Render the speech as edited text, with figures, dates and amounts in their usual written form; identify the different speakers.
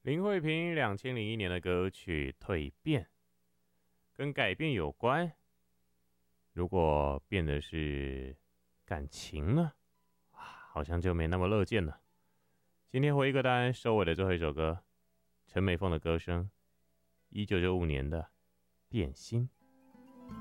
Speaker 1: 林慧萍2001年的歌曲《蜕变》跟改变有关。如果变的是感情呢？好像就没那么乐见了。今天回一个单收尾的最后一首歌，陈美凤的歌声，1995年的《变心》。